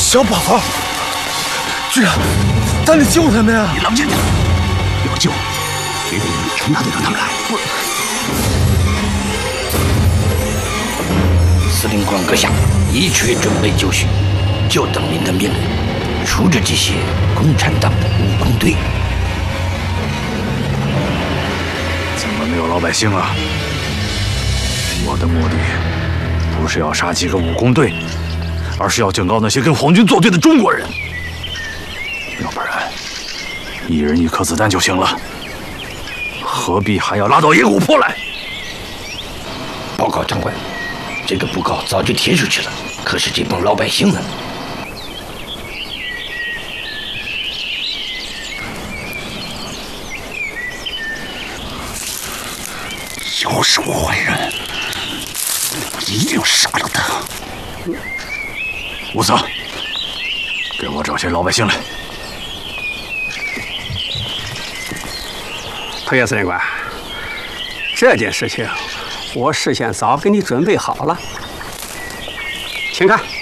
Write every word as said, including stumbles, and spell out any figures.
小宝宝，局长，咱得救他们呀！ 你冷静点，要救也得全大队让他们来。 司令官阁下，一切准备就绪，就等您的命令，处置这些共产党的武工队。 怎么没有老百姓啊？我的目的不是要杀几个武工队，而是要警告那些跟皇军作对的中国人。要不然，一人一颗子弹就行了，何必还要拉到野虎坡来？ 报告长官。这个布告早就贴出去了，可是这帮老百姓呢？ 又是坏人，一定要杀了他！ 武桑，给我找些老百姓来。 头叶司令官，这件事情。我事先早给你准备好了，请看。